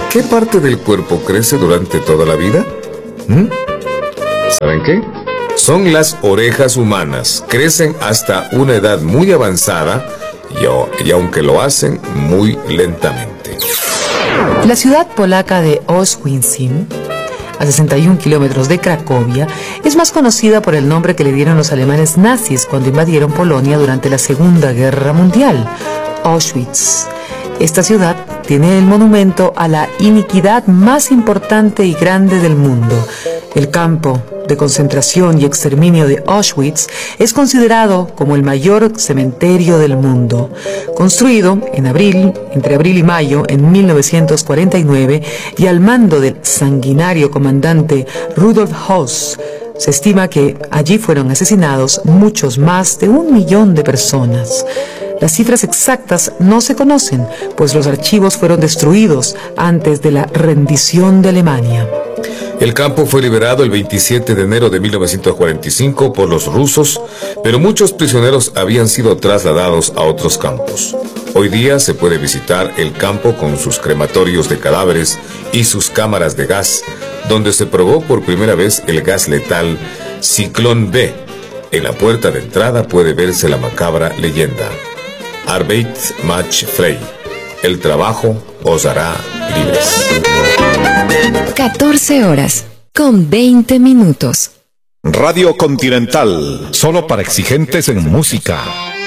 ¿Qué parte del cuerpo crece durante toda la vida? ¿Saben qué? Son las orejas humanas. Crecen hasta una edad muy avanzada y aunque lo hacen muy lentamente. La ciudad polaca de Oświęcim, a 61 kilómetros de Cracovia, es más conocida por el nombre que le dieron los alemanes nazis cuando invadieron Polonia durante la Segunda Guerra Mundial, Auschwitz. Esta ciudad tiene el monumento a la iniquidad más importante y grande del mundo. El campo de concentración y exterminio de Auschwitz es considerado como el mayor cementerio del mundo. Construido entre abril y mayo en 1949 y al mando del sanguinario comandante Rudolf Höss, se estima que allí fueron asesinados muchos más de 1 millón de personas. Las cifras exactas no se conocen, pues los archivos fueron destruidos antes de la rendición de Alemania. El campo fue liberado el 27 de enero de 1945 por los rusos, pero muchos prisioneros habían sido trasladados a otros campos. Hoy día se puede visitar el campo con sus crematorios de cadáveres y sus cámaras de gas, donde se probó por primera vez el gas letal Ciclón B. En la puerta de entrada puede verse la macabra leyenda: Arbeit macht frei. El trabajo os hará libres. 14 horas con 20 minutos. Radio Continental, solo para exigentes en música.